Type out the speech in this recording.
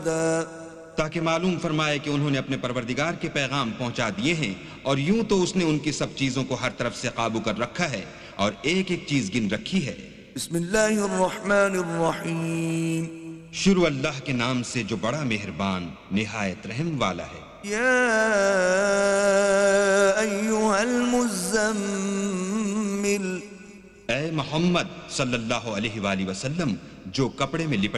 ताकि मालूम फरमाए कि उन्होंने अपने परवरदिगार के पैगाम पहुंचा दिए हैं, और यूं तो उसने उनकी सब चीजों को हर तरफ से काबू कर रखा है और एक एक चीज गिन रखी है। बिस्मिल्लाहिर्रहमानिर्रहीम। शुरू अल्लाह के नाम से जो बड़ा मेहरबान निहायत रहम वाला है। या अय्युहल मुज़्ज़म्मिल, ए मोहम्मद सल्लल्लाहु अलैहि वसल्लम, जो कपड़े में लिपट